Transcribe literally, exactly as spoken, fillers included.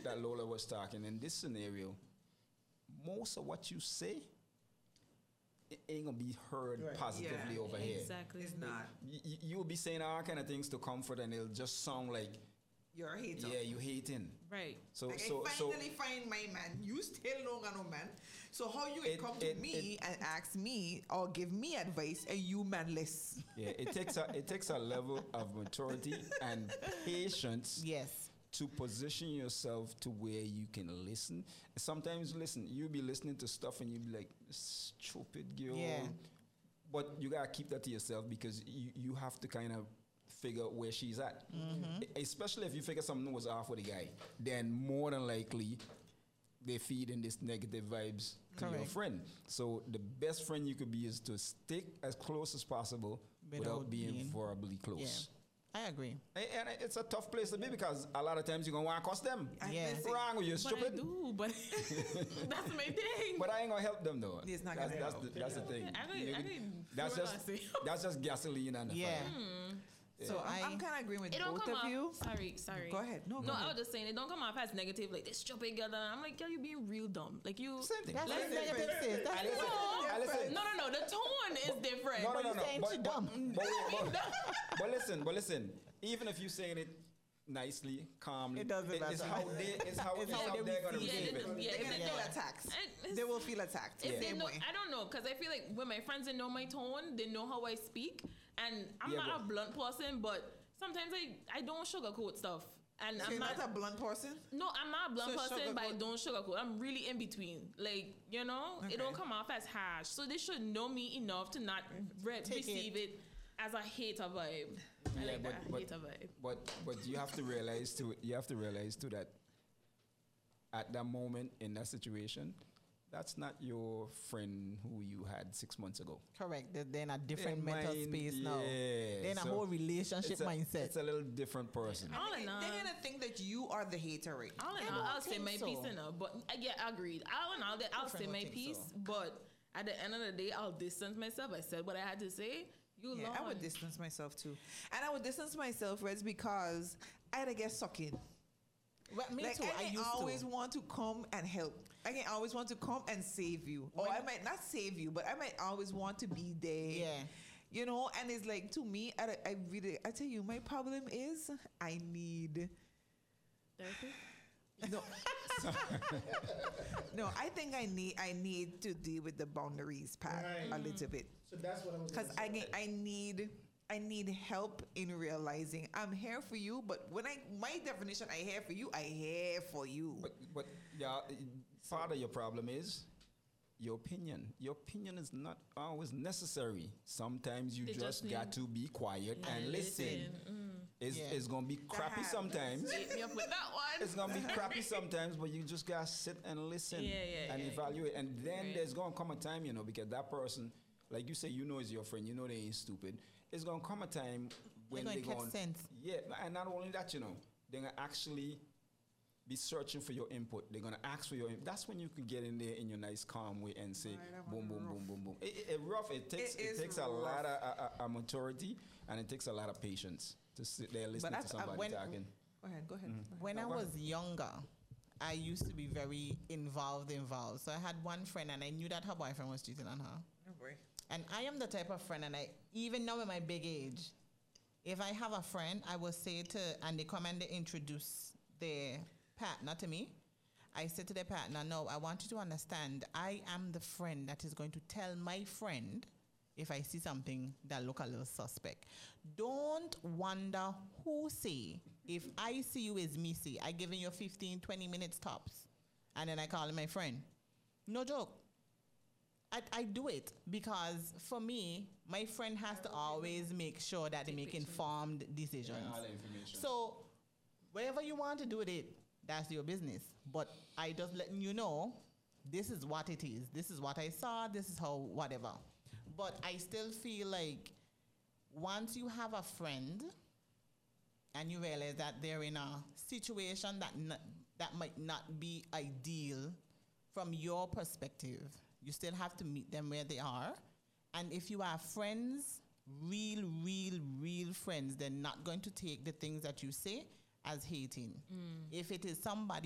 that Lola was talking, in this scenario, most of what you say it ain't gonna be heard Right. positively Yeah, over here. Exactly. It's not. You, you will be saying all kind of things to comfort, and it'll just sound like, You're a hater. yeah, you hating. Right. So, Like so, I so. finally find my man. You still don't got no man. So how you It- come to it- me it- and ask me or give me advice and you manless? Yeah, it takes a it takes a level of maturity and patience Yes. to position yourself to where you can listen. Sometimes, listen, you'll be listening to stuff and you'll be like, stupid girl. Yeah. But you gotta keep that to yourself because you, you have to kind of figure out where she's at. Mm-hmm. Especially if you figure something was off with the guy, then more than likely they feed in this negative vibes to your Correct. friend. So the best friend you could be is to stick as close as possible without, Without being, being- verbally close. Yeah. I agree. And and it's a tough place to be because a lot of times you're gonna want to cost them. Yeah. What's wrong with you, But I stupid? do, but that's my thing. But I ain't gonna help them though. It's not that's, gonna that's help. The, that's the thing. I You mean, I could- mean, that's what just I say. that's just gasoline on the Yeah. fire. So Yeah. I'm, I'm kind of agreeing with It don't both come of off. you. Sorry, sorry. Go ahead. No, go no, ahead. I was just saying it don't come off as negative. Like this stupid girl. And I'm like, girl, you being real dumb. Like you. Same thing. That's Let's- what negative sis. That's I listen, No, I listen. no, no, no. The tone is different. No, no, no, you no. saying But, she but, dumb. but, but, but listen, but listen. Even if you're saying it nicely, calmly, It doesn't It's matter. how they, it's how, It's it's how how they they're gonna receive receive it. it. Yeah, They're if gonna they feel don't- attacked. It's- They will feel attacked. If Yeah. they Same know, way. I don't know, because I feel like when my friends they know my tone, they know how I speak, and I'm Yeah, not but- a blunt person, but sometimes I I don't sugarcoat stuff, and So I'm you're not. not a blunt person? no, I'm not a blunt So person, but I sugarcoat- don't sugarcoat. I'm really in between. Like, you know, Okay. it don't come off as harsh. So they should know me enough to not re- Take receive it. as a hater vibe. I Yeah, like but, that but, hater vibe. but but you have to realize too. You have to realize too that at that moment in that situation, that's not your friend who you had six months ago. Correct. They're, they're in a different Their mental mind- space now. yeah, They're in a so whole relationship it's a, mindset. It's a little different person. All in all, They're gonna think that you are the hater, right? all in I all, don't I'll say think my so. piece enough. But uh, yeah, agreed. All in all, that I'll say Girlfriend my would think piece. so. But at the end of the day, I'll distance myself. I said what I had to say. You Yeah, I Lord. would distance myself too, and I would distance myself, Reds, because I had to get sucked in. Well, me like too. I, I can used always to. want to come and help. I can always want to come and save you, or When- I might not save you, but I might always want to be there. Yeah. You know, and it's like to me, I, I really, I tell you, my problem is I need. Therapy? No, no. I think I need I need to deal with the boundaries part Right. a little bit So that's what I was. because gonna I say. get- I need I need help in realizing I'm here for you. But when I my definition, I here for you. I here for you. But but yeah, part of your problem is your opinion. Your opinion is not always necessary. Sometimes you They just, just got need- to be quiet Yeah, and listen. listen. It's, Yeah. it's gonna be crappy happens. sometimes. Hit me up with that one. It's gonna be crappy sometimes, but you just gotta sit and listen Yeah, yeah, and yeah, evaluate. And then Right. there's gonna come a time, you know, because that person, like you say, you know is your friend, you know they ain't stupid. It's gonna come a time when gonna they're catch gonna sense. Yeah, and not only that, you know, they're gonna actually be searching for your input. They're gonna ask for your input. That's when you can get in there in your nice calm way and say Right, I'm boom, boom, rough. boom, boom, boom. It, it, it rough. It takes It it, is takes a rough. lot of uh, uh, uh, maturity and it takes a lot of patience to sit there listening to that's- uh, somebody when- talking. Go ahead. Go ahead. Mm-hmm. When No, I go was younger, I used to be very involved, involved. So I had one friend, and I knew that her boyfriend was cheating on her. Oh boy. And I am the type of friend, and I even now in my big age, if I have a friend, I will say to, and they come and they introduce their partner to me. I say to their partner, no, I want you to understand, I am the friend that is going to tell my friend if I see something that look a little suspect. Don't wonder who say, if I see you as me see, I giving you fifteen, twenty minutes tops, and then I call my friend. No joke. I, I do it because for me, my friend has to always make sure that they make informed decisions. Yeah, all the information. So wherever you want to do it, that's your business. But I just letting you know, this is what it is. This is what I saw. This is how whatever. But I still feel like once you have a friend and you realize that they're in a situation that not, that might not be ideal from your perspective, you still have to meet them where they are. And if you are friends, real, real, real friends, they're not going to take the things that you say as hating. If it is somebody